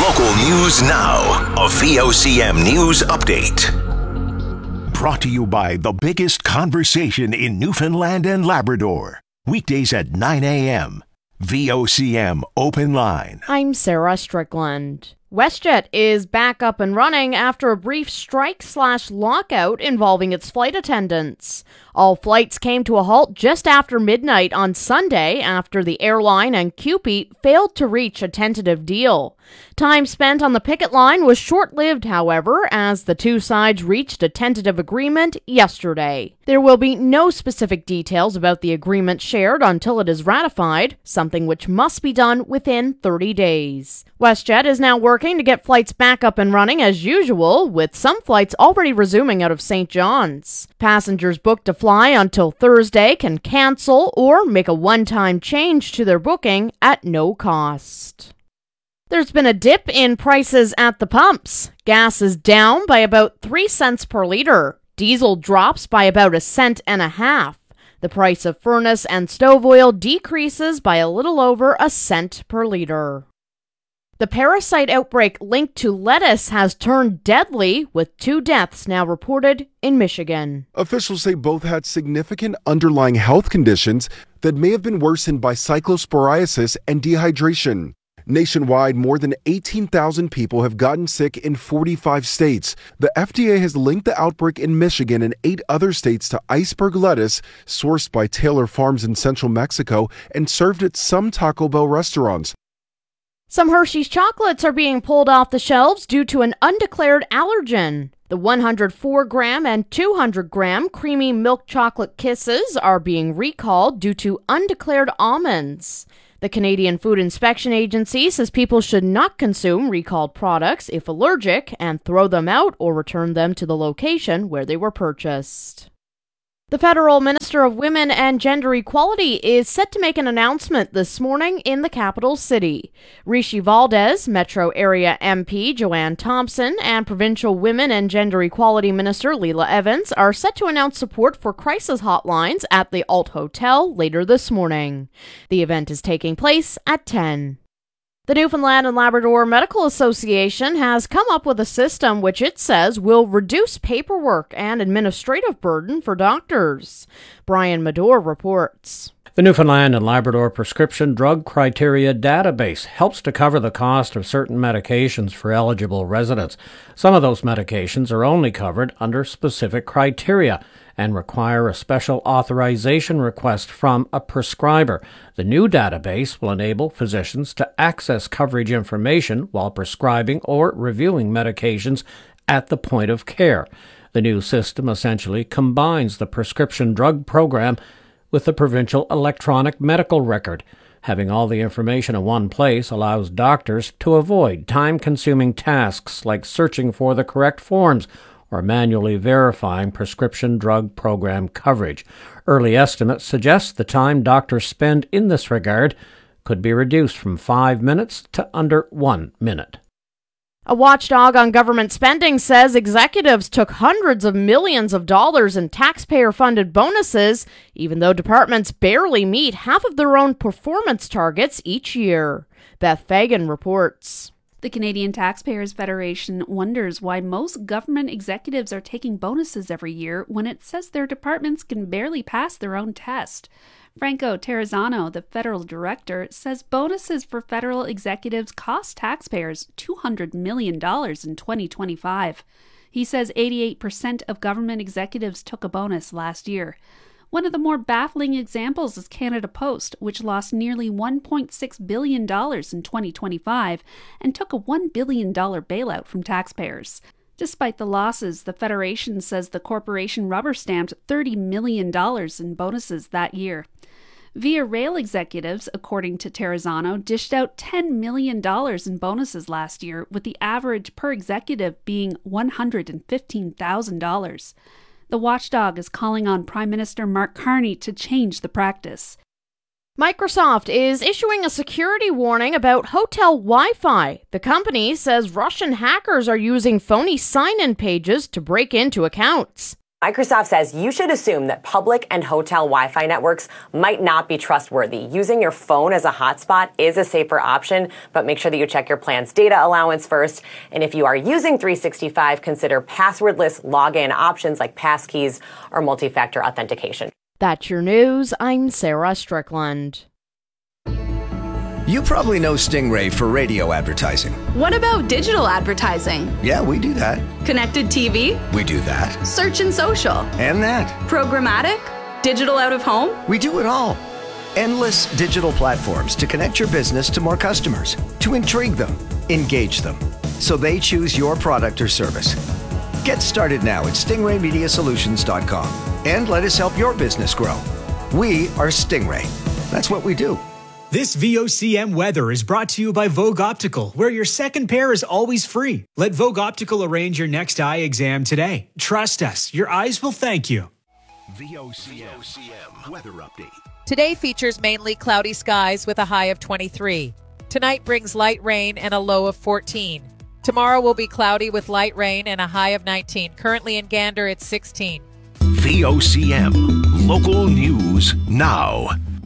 Local news now. A VOCM news update. Brought to you by the biggest conversation in Newfoundland and Labrador. Weekdays at 9 a.m. VOCM Open Line. I'm Sarah Strickland. WestJet is back up and running after a brief strike/lockout involving its flight attendants. All flights came to a halt just after midnight on Sunday after the airline and CUPE failed to reach a tentative deal. Time spent on the picket line was short-lived, however, as the two sides reached a tentative agreement yesterday. There will be no specific details about the agreement shared until it is ratified, something which must be done within 30 days. WestJet is now working to get flights back up and running as usual, with some flights already resuming out of St. John's. Passengers booked to fly until Thursday can cancel or make a one-time change to their booking at no cost. There's been a dip in prices at the pumps. Gas is down by about 3 cents per liter. Diesel drops by about 1.5 cents. The price of furnace and stove oil decreases by a little over 1 cent per liter. The parasite outbreak linked to lettuce has turned deadly, with 2 deaths now reported in Michigan. Officials say both had significant underlying health conditions that may have been worsened by cyclosporiasis and dehydration. Nationwide, more than 18,000 people have gotten sick in 45 states. The FDA has linked the outbreak in Michigan and 8 other states to iceberg lettuce, sourced by Taylor Farms in central Mexico and served at some Taco Bell restaurants. Some Hershey's chocolates are being pulled off the shelves due to an undeclared allergen. The 104-gram and 200-gram creamy milk chocolate kisses are being recalled due to undeclared almonds. The Canadian Food Inspection Agency says people should not consume recalled products if allergic and throw them out or return them to the location where they were purchased. The Federal Minister of Women and Gender Equality is set to make an announcement this morning in the capital city. Rishi Valdez, Metro Area MP Joanne Thompson, and Provincial Women and Gender Equality Minister Leela Evans are set to announce support for crisis hotlines at the Alt Hotel later this morning. The event is taking place at 10. The Newfoundland and Labrador Medical Association has come up with a system which it says will reduce paperwork and administrative burden for doctors. Brian Madore reports. The Newfoundland and Labrador Prescription Drug Criteria Database helps to cover the cost of certain medications for eligible residents. Some of those medications are only covered under specific criteria and require a special authorization request from a prescriber. The new database will enable physicians to access coverage information while prescribing or reviewing medications at the point of care. The new system essentially combines the prescription drug program with the provincial electronic medical record. Having all the information in one place allows doctors to avoid time-consuming tasks like searching for the correct forms or manually verifying prescription drug program coverage. Early estimates suggest the time doctors spend in this regard could be reduced from 5 minutes to under 1 minute. A watchdog on government spending says executives took hundreds of millions of dollars in taxpayer-funded bonuses, even though departments barely meet half of their own performance targets each year. Beth Fagan reports. The Canadian Taxpayers Federation wonders why most government executives are taking bonuses every year when it says their departments can barely pass their own test. Franco Terrazzano, the federal director, says bonuses for federal executives cost taxpayers $200 million in 2025. He says 88% of government executives took a bonus last year. One of the more baffling examples is Canada Post, which lost nearly $1.6 billion in 2025 and took a $1 billion bailout from taxpayers. Despite the losses, the Federation says the corporation rubber-stamped $30 million in bonuses that year. Via Rail executives, according to Terrazzano, dished out $10 million in bonuses last year, with the average per executive being $115,000. The watchdog is calling on Prime Minister Mark Carney to change the practice. Microsoft is issuing a security warning about hotel Wi-Fi. The company says Russian hackers are using phony sign-in pages to break into accounts. Microsoft says you should assume that public and hotel Wi-Fi networks might not be trustworthy. Using your phone as a hotspot is a safer option, but make sure that you check your plan's data allowance first. And if you are using 365, consider passwordless login options like passkeys or multi-factor authentication. That's your news. I'm Sarah Strickland. You probably know Stingray for radio advertising. What about digital advertising? Yeah, we do that. Connected TV? We do that. Search and social? And that. Programmatic? Digital out of home? We do it all. Endless digital platforms to connect your business to more customers, to intrigue them, engage them, so they choose your product or service. Get started now at stingraymediasolutions.com and let us help your business grow. We are Stingray. That's what we do. This VOCM weather is brought to you by Vogue Optical, where your second pair is always free. Let Vogue Optical arrange your next eye exam today. Trust us, your eyes will thank you. VOCM weather update. Today features mainly cloudy skies with a high of 23. Tonight brings light rain and a low of 14. Tomorrow will be cloudy with light rain and a high of 19. Currently in Gander, it's 16. VOCM local news now.